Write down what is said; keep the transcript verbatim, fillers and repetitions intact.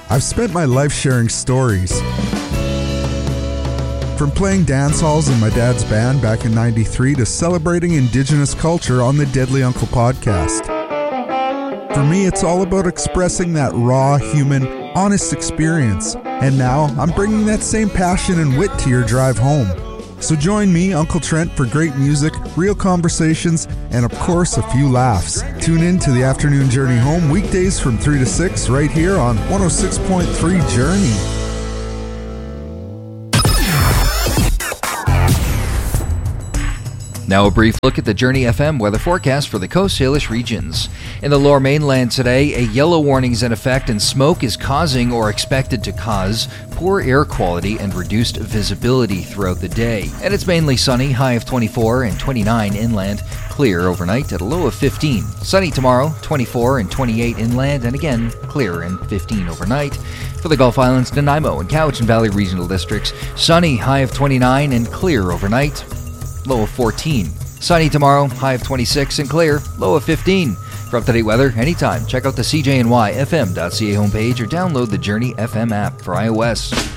I've spent my life sharing stories. From playing dance halls in my dad's band back in ninety-three to celebrating Indigenous culture on the Deadly Uncle podcast. For me, it's all about expressing that raw, human, honest experience. And now, I'm bringing that same passion and wit to your drive home. So join me, Uncle Trent, for great music, real conversations, and of course, a few laughs. Tune in to the Afternoon Journey Home weekdays from three to six right here on one oh six point three Journey. Now a brief look at the Journey F M weather forecast for the Coast Salish regions. In the Lower Mainland today, a yellow warning is in effect and smoke is causing or expected to cause poor air quality and reduced visibility throughout the day. And it's mainly sunny, high of twenty-four and twenty-nine inland, clear overnight at a low of fifteen. Sunny tomorrow, twenty-four and twenty-eight inland, and again, clear and fifteen overnight. For the Gulf Islands, Nanaimo and Cowichan Valley regional districts, sunny, high of twenty-nine and clear overnight. Low of fourteen. Sunny tomorrow, high of twenty-six and clear, low of fifteen. For up-to-date weather, anytime, check out the C J N Y F M dot C A homepage or download the Journey F M app for iOS.